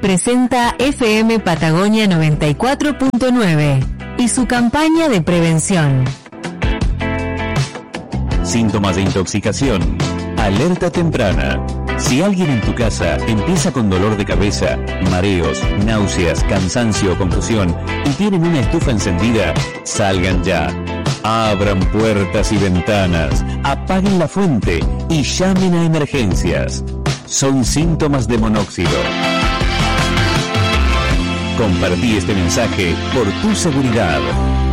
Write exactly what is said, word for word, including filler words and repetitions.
presenta F M Patagonia noventa y cuatro punto nueve y su campaña de prevención. Síntomas de intoxicación. Alerta temprana. Si alguien en tu casa empieza con dolor de cabeza, mareos, náuseas, cansancio o confusión y tienen una estufa encendida, salgan ya. Abran puertas y ventanas, apaguen la fuente y llamen a emergencias. Son síntomas de monóxido. Compartí este mensaje por tu seguridad.